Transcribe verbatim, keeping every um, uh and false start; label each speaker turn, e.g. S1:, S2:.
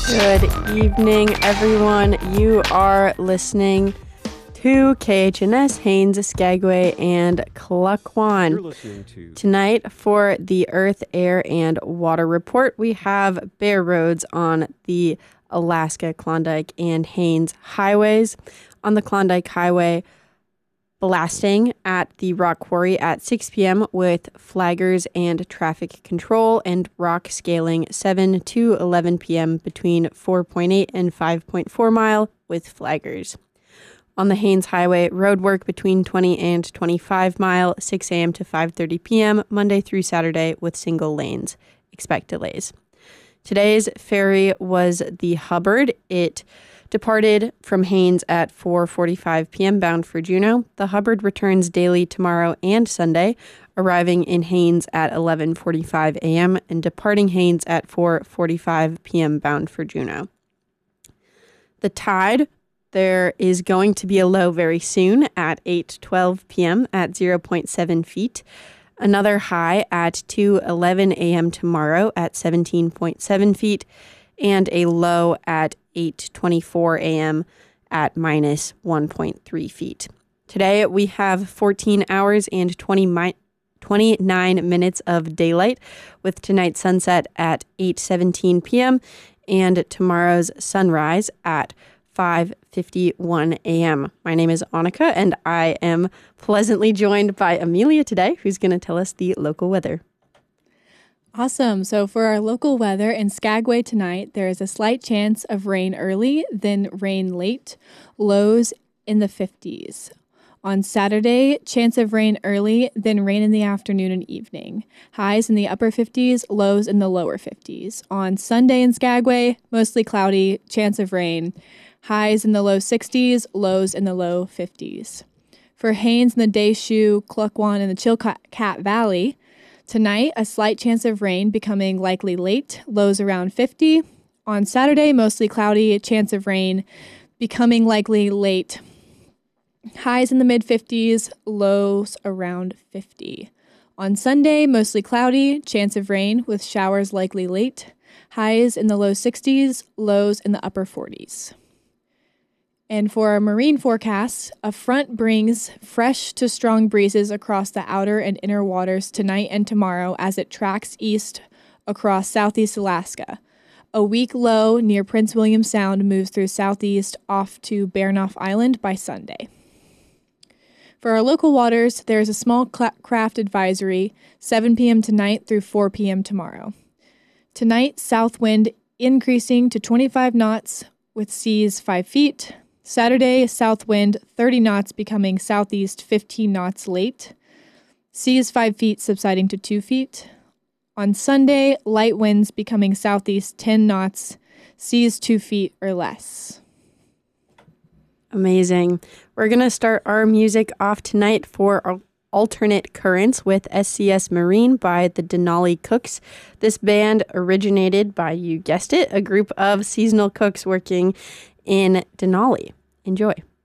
S1: Good evening, everyone. You are listening to K H N S, Haines, Skagway, and Klukwan.
S2: You're listening to
S1: Tonight for the Earth, Air, and Water Report, we have bare roads on the Alaska, Klondike, and Haines highways. On the Klondike Highway, blasting at the rock quarry at six p.m. with flaggers and traffic control, and rock scaling seven to eleven p.m. between four point eight and five point four mile with flaggers. On the Haines Highway, road work between twenty and twenty-five mile, six a.m. to five thirty p.m. Monday through Saturday with single lanes. Expect delays. Today's ferry was the Hubbard. It departed from Haines at four forty-five p.m. bound for Juneau. The Hubbard returns daily tomorrow and Sunday, arriving in Haines at eleven forty-five a.m. and departing Haines at four forty-five p.m. bound for Juneau. The tide, there is going to be a low very soon at eight twelve p.m. at zero point seven feet. Another high at two eleven a.m. tomorrow at seventeen point seven feet. And a low at eight twenty-four a.m. at minus one point three feet. Today, we have fourteen hours and twenty mi- twenty-nine minutes of daylight, with tonight's sunset at eight seventeen p.m. and tomorrow's sunrise at five fifty-one a.m. My name is Annika, and I am pleasantly joined by Amelia today, who's going to tell us the local weather.
S3: Awesome. So for our local weather in Skagway tonight, there is a slight chance of rain early, then rain late, lows in the fifties. On Saturday, chance of rain early, then rain in the afternoon and evening. Highs in the upper fifties, lows in the lower fifties. On Sunday in Skagway, mostly cloudy, chance of rain. Highs in the low sixties, lows in the low fifties. For Haines in the Deschutes, Klukwan, and the Chilkat Valley, tonight, a slight chance of rain becoming likely late, lows around fifty. On Saturday, mostly cloudy, chance of rain becoming likely late. Highs in the mid-fifties, lows around fifty. On Sunday, mostly cloudy, chance of rain with showers likely late. Highs in the low sixties, lows in the upper forties. And for our marine forecasts, a front brings fresh to strong breezes across the outer and inner waters tonight and tomorrow as it tracks east across southeast Alaska. A weak low near Prince William Sound moves through southeast off to Baranof Island by Sunday. For our local waters, there is a small cl- craft advisory, seven p.m. tonight through four p.m. tomorrow. Tonight, south wind increasing to twenty-five knots with seas five feet. Saturday, south wind thirty knots becoming southeast fifteen knots late. Seas five feet subsiding to two feet. On Sunday, light winds becoming southeast ten knots. Seas two feet or less.
S1: Amazing. We're going to start our music off tonight for our Alternate Currents with S C S Marine by the Denali Cooks. This band originated by, you guessed it, a group of seasonal cooks working in Denali. Enjoy.